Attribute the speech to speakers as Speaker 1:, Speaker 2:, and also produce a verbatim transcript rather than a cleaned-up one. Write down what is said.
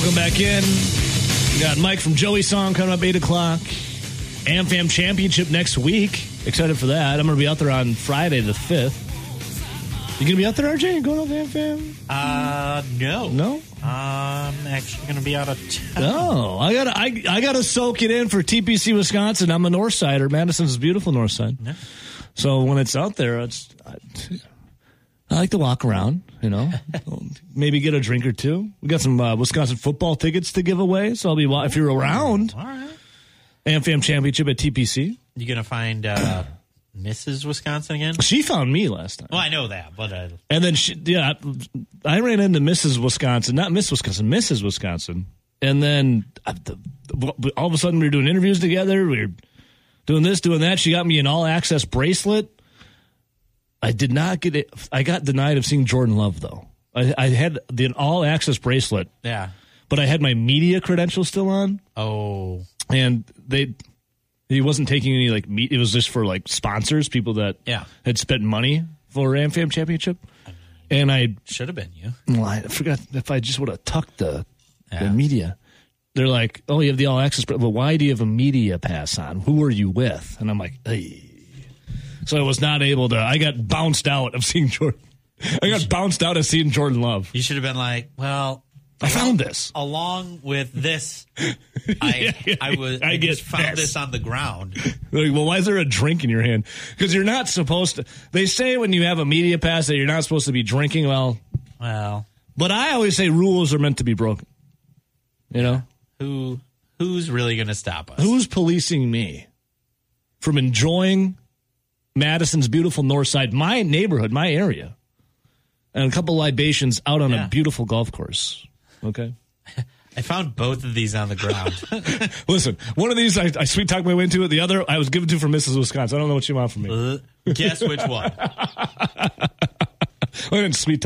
Speaker 1: Welcome back in. We got Mike from Joey Song coming up eight o'clock. AmFam Championship next week. Excited for that. I'm going to be out there on Friday the fifth. You going to be out there, R J? You going out to AmFam?
Speaker 2: Uh, no.
Speaker 1: No?
Speaker 2: I'm actually going to be out of town.
Speaker 1: No. I got I, I got to soak it in for T P C Wisconsin. I'm a North Sider. Madison's beautiful North Side. Yeah. So when it's out there, it's... I, I like to walk around, you know, maybe get a drink or two. We got some uh, Wisconsin football tickets to give away, so I'll be, if you're around,
Speaker 2: all right.
Speaker 1: AmFam Championship at T P C.
Speaker 2: You going to find uh, Missus Wisconsin again?
Speaker 1: She found me last time.
Speaker 2: Well, I know that, but... Uh...
Speaker 1: And then, she, yeah, I ran into Missus Wisconsin, not Miss Wisconsin, Missus Wisconsin. And then uh, the, all of a sudden we were doing interviews together. We were doing this, doing that. She got me an all-access bracelet. I did not get it. I got denied of seeing Jordan Love, though. I, I had the an all-access bracelet.
Speaker 2: Yeah.
Speaker 1: But I had my media credentials still on.
Speaker 2: Oh.
Speaker 1: And they, he wasn't taking any, like, meet. It was just for, like, sponsors, people that
Speaker 2: yeah.
Speaker 1: had spent money for AmFam Championship. I mean, and I...
Speaker 2: Should have been you.
Speaker 1: Well, I forgot if I just would have tucked the,
Speaker 2: yeah.
Speaker 1: the media. They're like, oh, you have the all-access, but why do you have a media pass on? Who are you with? And I'm like, hey. So I was not able to. I got bounced out of seeing Jordan. I got bounced out of seeing Jordan Love.
Speaker 2: You should have been like, well,
Speaker 1: I found this.
Speaker 2: Along with this, I
Speaker 1: yeah,
Speaker 2: I was I, I just found this. this on the ground.
Speaker 1: Like, well, why is there a drink in your hand? Because you're not supposed to. They say when you have a media pass that you're not supposed to be drinking. Well,
Speaker 2: well,
Speaker 1: but I always say rules are meant to be broken. You know,
Speaker 2: who who's really going to stop us?
Speaker 1: Who's policing me from enjoying Madison's beautiful north side, my neighborhood, my area, and a couple libations out on yeah. a beautiful golf course. Okay.
Speaker 2: I found both of these on the ground.
Speaker 1: Listen, one of these I, I sweet talked my way into it. The other I was given to from Missus Wisconsin. I don't know what you want from me.
Speaker 2: Uh, guess which one?
Speaker 1: I didn't sweet